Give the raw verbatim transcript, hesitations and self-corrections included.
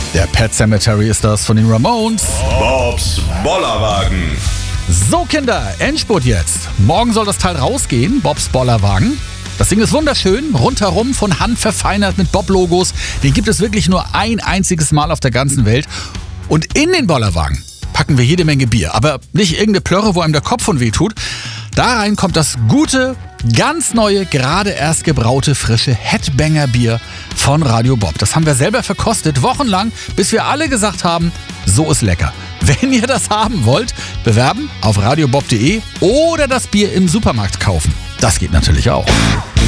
Der Pet Sematary ist das von den Ramones. Bobs Bollerwagen. So Kinder, Endspurt jetzt. Morgen soll das Teil rausgehen, Bobs Bollerwagen. Das Ding ist wunderschön, rundherum von Hand verfeinert mit Bob-Logos. Den gibt es wirklich nur ein einziges Mal auf der ganzen Welt. Und in den Bollerwagen packen wir jede Menge Bier. Aber nicht irgendeine Plörre, wo einem der Kopf von weh tut. Da rein kommt das gute, ganz neue, gerade erst gebraute, frische Headbanger-Bier von Radio Bob. Das haben wir selber verkostet, wochenlang, bis wir alle gesagt haben, so ist lecker. Wenn ihr das haben wollt, bewerben auf radiobob punkt de oder das Bier im Supermarkt kaufen. Das geht natürlich auch.